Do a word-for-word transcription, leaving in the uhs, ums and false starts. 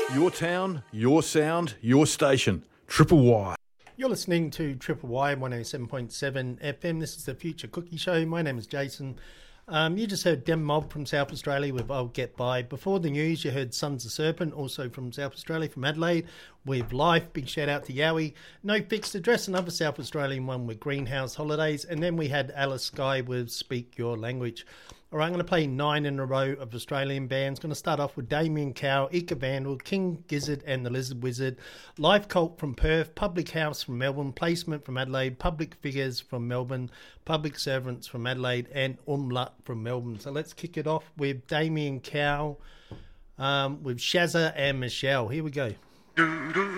Your town, your sound, your station. Triple Y. You're listening to Triple Y one oh seven point seven F M. This is the Future Cookie Show. My name is Jason. Um, you just heard Dem Mob from South Australia with I'll Get By. Before the news, you heard Sons of Serpent, also from South Australia, from Adelaide, with Life. Big shout out to Yowie. No Fixed Address, another South Australian one with Greenhouse Holidays. And then we had Alice Skye with Speak Your Language. All right, I'm going to play nine in a row of Australian bands. Going to start off with Damien Cow, Ika Vandal, King Gizzard and the Lizard Wizard, Life Cult from Perth, Public House from Melbourne, Placement from Adelaide, Public Figures from Melbourne, Public Servants from Adelaide, and Umlaut from Melbourne. So let's kick it off with Damien Cow, um, with Shazza and Michelle. Here we go. Do, do.